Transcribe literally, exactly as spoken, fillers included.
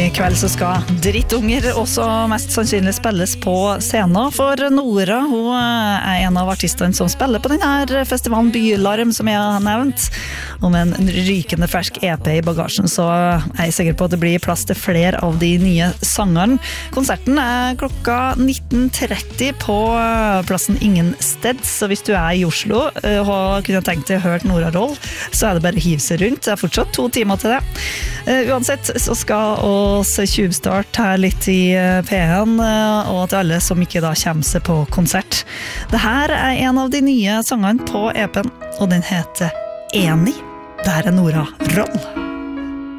I kveld så skal drittunger også mest sannsynlig spilles på scenen, for Nora, hun er en av artistene som spiller på denne festivalen Bylarm som jeg har nevnt, og med en rykende fersk E P I bagasjen så er jeg sikker på at det blir plass til flere av de nye sangene. Konserten er klokka nitten tretti på plassen Ingen Steds, så hvis du er I Oslo og kunne tenkt deg å høre Nora Roll, så er det bare å hive seg rundt. Det er fortsatt to timer til det. Uansett så skal oss tjuvstart her litt I P en, og til alle som ikke da kommer seg på konsert. Det her er en av de nye sangene på E P'en, og den heter Enig. Det her er Nora Roll.